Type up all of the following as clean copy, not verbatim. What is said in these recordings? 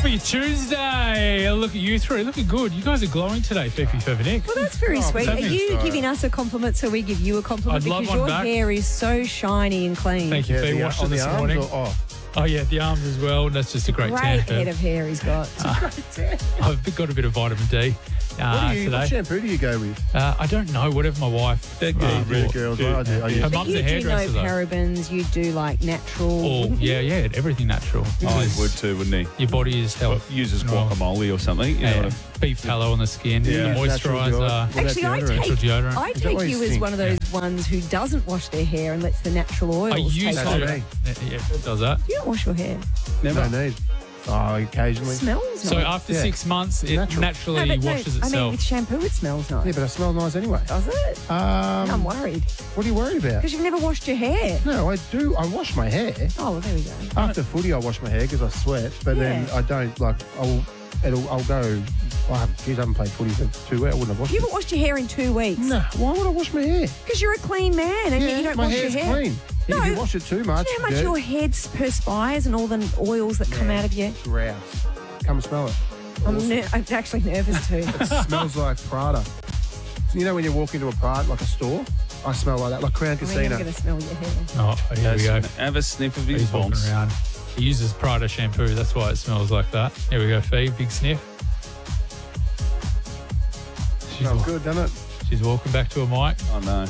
for your Tuesday. Look at you three. Looking good. You guys are glowing today, Fifi Fevenick. Well, that's very sweet. Are thanks. you giving us a compliment so we give you a compliment? I'd love because one your back. hair is so shiny and clean. Thank you, Fee. Washed it this morning. Oh, yeah, the arms as well. That's just a great tan. Great head of hair he's got. I've got a bit of vitamin D today. What shampoo do you go with? I don't know. Whatever my wife. Girls, I do. Her But mum's you a do no hairdresser, though. parabens. You do like natural. Oh, yeah, everything natural. Oh, he would too, wouldn't he? Your body is health. Uses Well, guacamole or something. You Yeah, know. beef tallow on the skin, Yeah, the natural moisturiser. deodorant. Actually, Natural deodorant. I Is that take why you you as stink? one of those ones who doesn't wash their hair and lets the natural oils I take used That's over. to. me. Yeah, it does that. You don't wash your hair. Never. No need. Oh, occasionally. It smells So nice. after Yeah. 6 months, it Natural. naturally No, but washes I mean, itself. with shampoo, it smells nice. Yeah, but I smell nice anyway. Does it? I'm worried. What are you worried about? Because you've never washed your hair. No, I do. I wash my hair. Oh, well, there we go. After footy, I wash my hair because I sweat. But then Yeah. I don't, I'll go, I haven't played footy for 2 weeks. I wouldn't have washed You it. haven't washed your hair in 2 weeks. No, why would I wash my hair? Because you're a clean man and yet you don't my wash your hair's hair. clean. No. If you wash it too much, Do you know how much your head perspires and all the oils that come out of you? grouse. Come smell it. I'm actually nervous too. It smells like Prada. You know when you walk into a Prada, like a store? I smell like that, like Crown I mean, Casino. I'm going to smell your hair. Oh, here we go. Have a sniff of his He's walking bombs. around. He uses Prada shampoo. That's why it smells like that. Here we go, Fee. Big sniff. Smells good, doesn't it? She's walking back to a mic. Oh, no.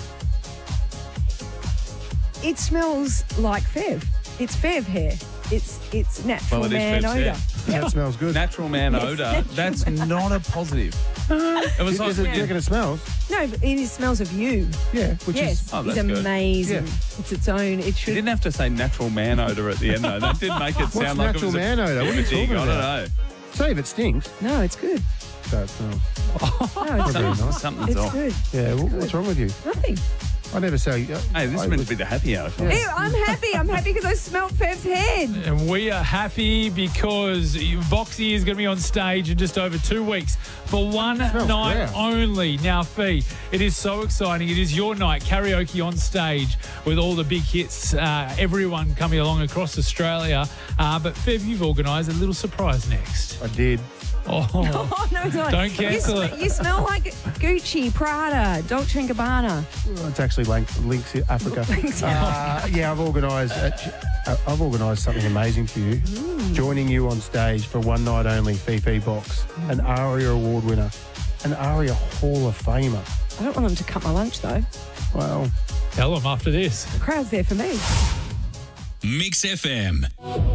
It smells like Fev. It's Fev hair. It's natural Well, it is man Fev's hair. odour. That smells good. Natural man Yes, odour. natural That's not a positive. It was Is it, do you reckon it smells? No, but it smells of you. Yeah, which Yes, is... Oh, it's that's good. amazing. Yeah. It's its own. It You should. didn't have to say natural man odour at the end, though. That did make it What's sound like it natural was man odour? a What are you dig. talking I don't about? know. Say if it stinks. No, it's good. So it smells. No, it's Very good. nice. Something's It's off. good. Yeah, what's wrong with you? Nothing. I never say... Hey, this is meant to be the happy hour. Yeah. Ew, I'm happy. I'm happy because I smelled Fev's head. And we are happy because Boxy is going to be on stage in just over 2 weeks for one Smells night gross. only. Now, Fee, it is so exciting. It is your night, karaoke on stage with all the big hits, everyone coming along across Australia. But, Fev, you've organised a little surprise next. I did. Oh, Oh, no, it's not. Don't cancel it. You smell like Gucci, Prada, Dolce & Gabbana. It's actually Links Africa. Links Yeah, I've organised something amazing for you. Joining you on stage for one night only, Fifi Box, an ARIA award winner, an ARIA Hall of Famer. I don't want them to cut my lunch, though. Well, tell them after this. The crowd's there for me. Mix FM.